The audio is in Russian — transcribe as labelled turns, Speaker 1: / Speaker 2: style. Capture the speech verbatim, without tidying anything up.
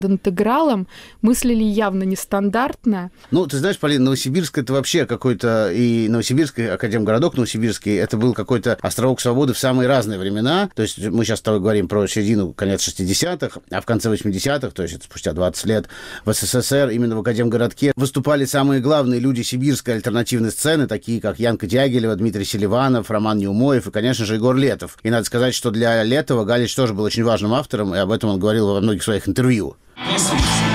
Speaker 1: интегралом, мыслили явно нестандартно.
Speaker 2: Ну, ты знаешь, Полина, Новосибирск — это вообще какой-то... И Новосибирск, и Академгородок Новосибирский — это был какой-то островок свободы в самые разные времена. То есть мы сейчас с тобой говорим про середину, конец шестидесятых, а в конце восьмидесятых, то есть это спустя двадцать лет, в СССР именно в Академгородке выступали самые главные люди сибирской альтернативной сцены, такие как Янка Дягилева, Дмитрий Селиванов, Роман Неумоев и, конечно же, Егор Летов. И надо сказать, что для Летова Галич тоже был очень важным автором, и об этом он говорил во многих своих интервью.